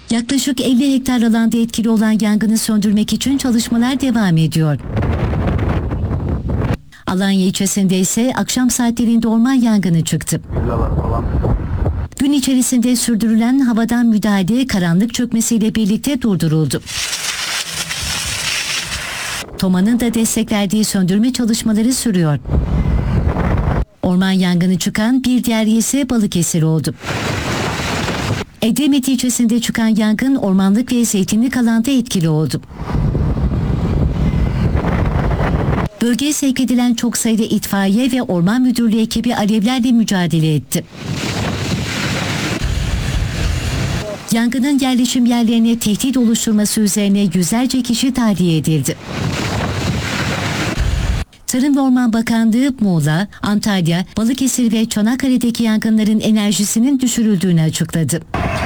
Yaklaşık 50 hektar alanda etkili olan yangını söndürmek için çalışmalar devam ediyor. Alanya ilçesinde ise akşam saatlerinde orman yangını çıktı. Gün içerisinde sürdürülen havadan müdahale karanlık çökmesiyle birlikte durduruldu. TOMA'nın da destek verdiği söndürme çalışmaları sürüyor. Orman yangını çıkan bir diğer ise Balıkesir oldu. Edremit ilçesinde çıkan yangın ormanlık ve zeytinlik alanda etkili oldu. Bölgeye sevk edilen çok sayıda itfaiye ve orman müdürlüğü ekibi alevlerle mücadele etti. Yangının yerleşim yerlerine tehdit oluşturması üzerine yüzlerce kişi tahliye edildi. Tarım ve Orman Bakanlığı Muğla, Antalya, Balıkesir ve Çanakkale'deki yangınların enerjisinin düşürüldüğünü açıkladı.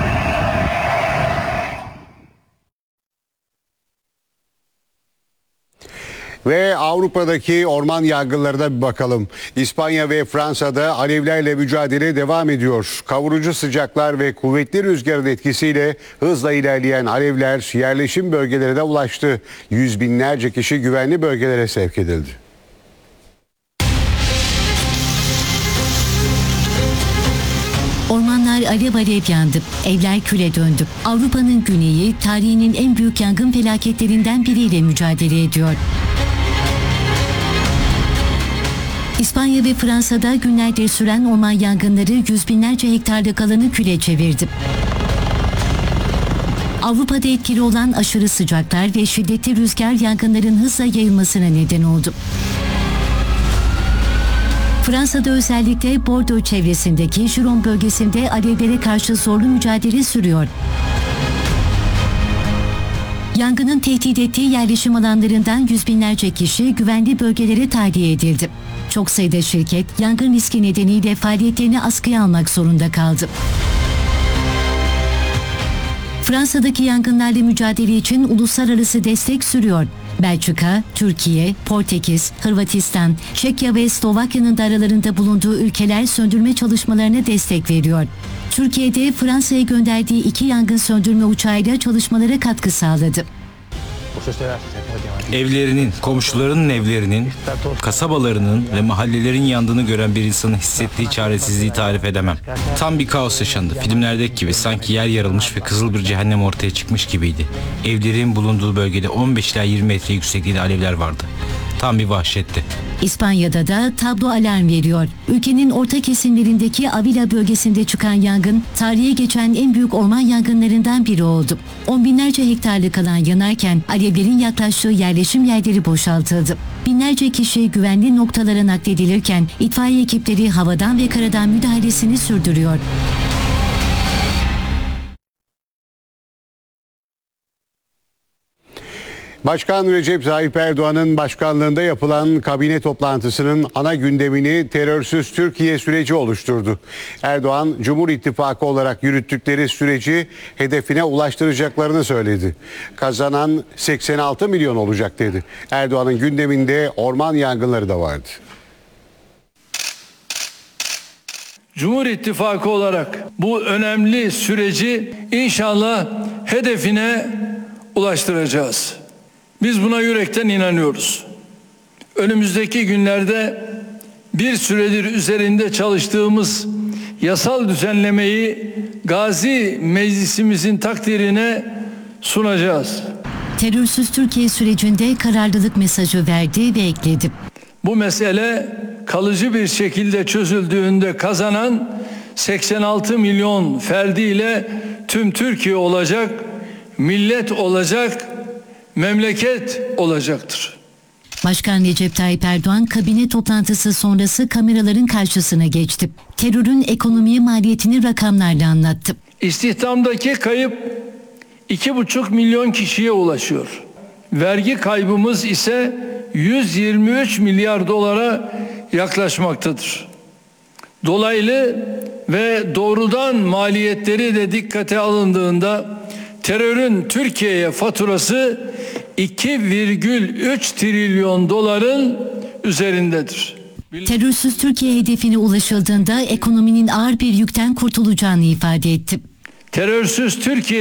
Ve Avrupa'daki orman yangınlarına bir bakalım. İspanya ve Fransa'da alevlerle mücadele devam ediyor. Kavurucu sıcaklar ve kuvvetli rüzgarın etkisiyle hızla ilerleyen alevler yerleşim bölgelerine ulaştı. Yüz binlerce kişi güvenli bölgelere sevk edildi. Ormanlar alev alev yandı, evler küle döndü. Avrupa'nın güneyi tarihinin en büyük yangın felaketlerinden biriyle mücadele ediyor. İspanya ve Fransa'da günlerdir süren orman yangınları yüz binlerce hektarlık alanı küle çevirdi. Avrupa'da etkili olan aşırı sıcaklar ve şiddetli rüzgar yangınların hızla yayılmasına neden oldu. Fransa'da özellikle Bordeaux çevresindeki Giron bölgesinde alevlere karşı zorlu mücadele sürüyor. Yangının tehdit ettiği yerleşim alanlarından yüz binlerce kişi güvenli bölgelere tahliye edildi. Çok sayıda şirket yangın riski nedeniyle faaliyetlerini askıya almak zorunda kaldı. Fransa'daki yangınlarla mücadele için uluslararası destek sürüyor. Belçika, Türkiye, Portekiz, Hırvatistan, Çekya ve Slovakya'nın da aralarında bulunduğu ülkeler söndürme çalışmalarına destek veriyor. Türkiye'de Fransa'ya gönderdiği 2 yangın söndürme uçağıyla çalışmalara katkı sağladı. Evlerinin, komşularının evlerinin, kasabalarının ve mahallelerin yandığını gören bir insanın hissettiği çaresizliği tarif edemem. Tam bir kaos yaşandı. Filmlerdeki gibi sanki yer yarılmış ve kızıl bir cehennem ortaya çıkmış gibiydi. Evlerin bulunduğu bölgede 15 ila 20 metre yüksekliğinde alevler vardı. Tam bir vahşetti. İspanya'da da tablo alarm veriyor. Ülkenin orta kesimlerindeki Avila bölgesinde çıkan yangın, tarihe geçen en büyük orman yangınlarından biri oldu. On binlerce hektarlık alan yanarken alevlerin yaklaştığı yerleşim yerleri boşaltıldı. Binlerce kişi güvenli noktalara nakledilirken itfaiye ekipleri havadan ve karadan müdahalesini sürdürüyor. Başkan Recep Tayyip Erdoğan'ın başkanlığında yapılan kabine toplantısının ana gündemini terörsüz Türkiye süreci oluşturdu. Erdoğan, Cumhur İttifakı olarak yürüttükleri süreci hedefine ulaştıracaklarını söyledi. Kazanan 86 milyon olacak dedi. Erdoğan'ın gündeminde orman yangınları da vardı. Cumhur İttifakı olarak bu önemli süreci inşallah hedefine ulaştıracağız. Biz buna yürekten inanıyoruz. Önümüzdeki günlerde bir süredir üzerinde çalıştığımız yasal düzenlemeyi Gazi Meclisimizin takdirine sunacağız. Terörsüz Türkiye sürecinde kararlılık mesajı verdi ve ekledi. Bu mesele kalıcı bir şekilde çözüldüğünde kazanan 86 milyon ferdiyle tüm Türkiye olacak, millet olacak, memleket olacaktır. Başkan Recep Tayyip Erdoğan kabine toplantısı sonrası kameraların karşısına geçti. Terörün ekonomiye maliyetini rakamlarla anlattı. İstihdamdaki kayıp 2,5 milyon kişiye ulaşıyor. Vergi kaybımız ise 123 milyar dolara yaklaşmaktadır. Dolaylı ve doğrudan maliyetleri de dikkate alındığında terörün Türkiye'ye faturası 2,3 trilyon doların üzerindedir. Terörsüz Türkiye hedefine ulaşıldığında ekonominin ağır bir yükten kurtulacağını ifade etti. Terörsüz Türkiye